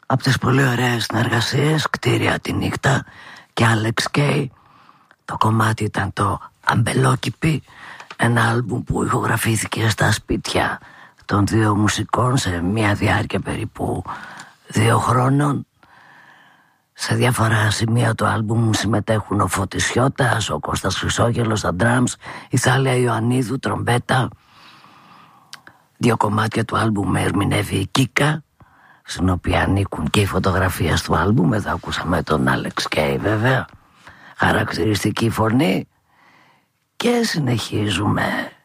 από τις πολύ ωραίες συνεργασίες, Κτίρια τη νύχτα και Alex Kay. Το κομμάτι ήταν το Αμπελόκηπη, ένα άλμπουμ που ηχογραφήθηκε στα σπίτια των δύο μουσικών σε μια διάρκεια περίπου 2 χρόνων. Σε διάφορα σημεία του άλμπουμ συμμετέχουν ο Φώτης Σιώτας, ο Κώστας Χρυσόγελος στα drums, η Θάλια Ιωαννίδου τρομπέτα. 2 κομμάτια του άλμπουμ ερμηνεύει η Κίκα, στην οποία ανήκουν και οι φωτογραφίες του άλμπουμ. Εδώ ακούσαμε τον Alex Kay βέβαια, χαρακτηριστική φωνή. Και συνεχίζουμε